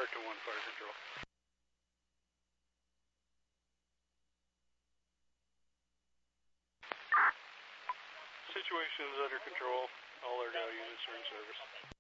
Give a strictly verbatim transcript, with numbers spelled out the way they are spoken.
American one, fire control. Situation is under control. All our uh, units are in service.